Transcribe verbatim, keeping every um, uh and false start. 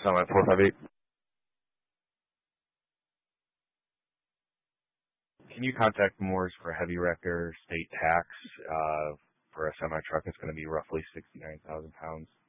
Semi four five eight. Can you contact Moore's for heavy wrecker state tax uh, for a semi truck? It's going to be roughly sixty-nine thousand pounds.